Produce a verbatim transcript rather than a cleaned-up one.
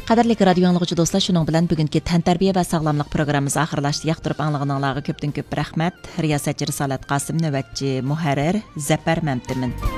Qadarlik radio anlıqçı dostlar, şunun bilan bugünkü təntarbiya və sağlamlıq proqramımız axırlaşdı. Yaxtırıb anlığınızlara köpdən köp rəhmət. Riyasətçi Risalat Qasım, növbətçi mühərrir Zəfər Məmtimin.